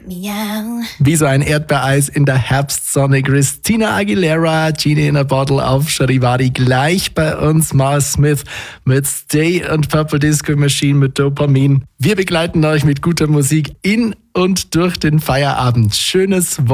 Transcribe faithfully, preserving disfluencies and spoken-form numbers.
Miau. Wie so ein Erdbeereis in der Herbstsonne. Christina Aguilera, Genie in a Bottle auf Charivari. Gleich bei uns Mars Smith mit Stay und Purple Disco Machine mit Dopamin. Wir begleiten euch mit guter Musik in und durch den Feierabend. Schönes Wochenende.